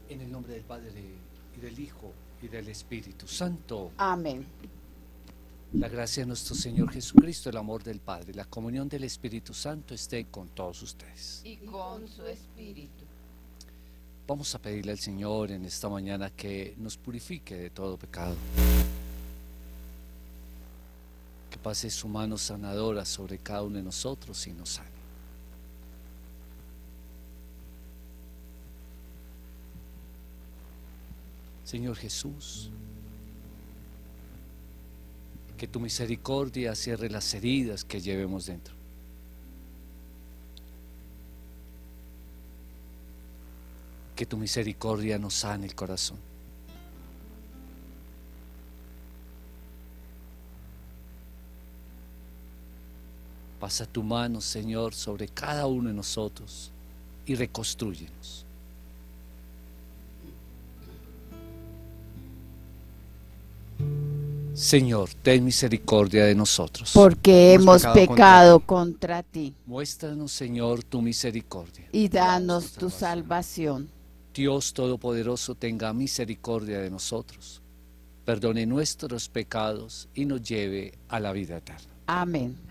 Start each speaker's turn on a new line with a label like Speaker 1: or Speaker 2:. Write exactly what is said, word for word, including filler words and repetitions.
Speaker 1: En el nombre del Padre, y del Hijo, y del Espíritu Santo.
Speaker 2: Amén.
Speaker 1: La gracia de nuestro Señor Jesucristo, el amor del Padre, la comunión del Espíritu Santo esté con todos ustedes.
Speaker 3: Y con su espíritu.
Speaker 1: Vamos a pedirle al Señor en esta mañana que nos purifique de todo pecado. Que pase su mano sanadora sobre cada uno de nosotros y nos sane. Señor Jesús, que tu misericordia cierre las heridas que llevemos dentro. Que tu misericordia nos sane el corazón. Pasa tu mano, Señor, sobre cada uno de nosotros y reconstrúyenos. Señor, ten misericordia de nosotros.
Speaker 2: Porque hemos
Speaker 1: Hemos pecado
Speaker 2: pecado contra ti.
Speaker 1: Muéstranos, Señor, tu misericordia.
Speaker 2: Y danos tu salvación.
Speaker 1: Dios Todopoderoso, tenga misericordia de nosotros, perdone nuestros pecados y nos lleve a la vida eterna.
Speaker 2: Amén.